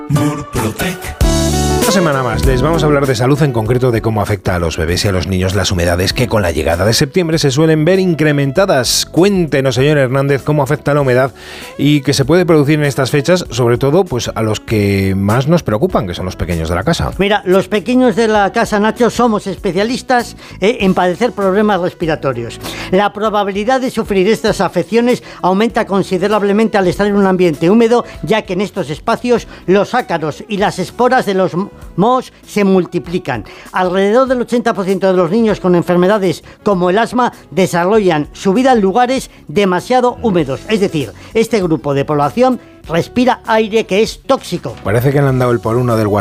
Murprotec. Una semana más les vamos a hablar de salud, en concreto de cómo afecta a los bebés y a los niños las humedades que con la llegada de septiembre se suelen ver incrementadas. Cuéntenos, señor Hernández, cómo afecta la humedad y que se puede producir en estas fechas, sobre todo pues a los que más nos preocupan, que son los pequeños de la casa. Mira, los pequeños de la casa, Nacho, somos especialistas en padecer problemas respiratorios. La probabilidad de sufrir estas afecciones aumenta considerablemente al estar en un ambiente húmedo, ya que en estos espacios los ácaros y las esporas de los mohos se multiplican. Alrededor del 80% de los niños con enfermedades como el asma desarrollan su vida en lugares demasiado húmedos. Es decir, este grupo de población respira aire que es tóxico. Parece que le han dado el por uno del WhatsApp